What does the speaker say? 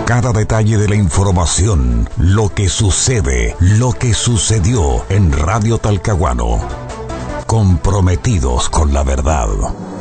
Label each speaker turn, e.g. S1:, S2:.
S1: cada detalle de la información, lo que sucede, lo que sucedió en Radio Talcahuano. Comprometidos con la verdad.